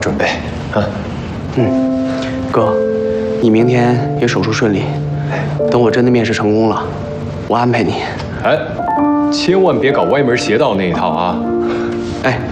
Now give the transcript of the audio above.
准备啊。 哥，你明天也手术顺利。等我真的面试成功了，我安排你。 哎，千万别搞歪门邪道那一套啊！ 哎。